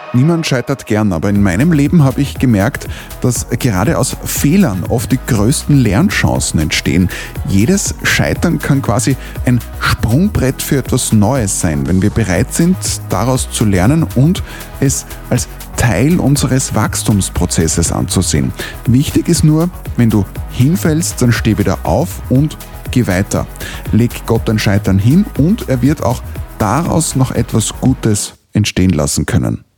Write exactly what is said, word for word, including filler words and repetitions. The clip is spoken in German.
Niemand scheitert gern, aber in meinem Leben habe ich gemerkt, dass gerade aus Fehlern oft die größten Lernchancen entstehen. Jedes Scheitern kann quasi ein Sprungbrett für etwas Neues sein, wenn wir bereit sind, daraus zu lernen und es als Teil unseres Wachstumsprozesses anzusehen. Wichtig ist nur, wenn du hinfällst, dann steh wieder auf und geh weiter. Leg Gott dein Scheitern hin und er wird auch daraus noch etwas Gutes entstehen lassen können.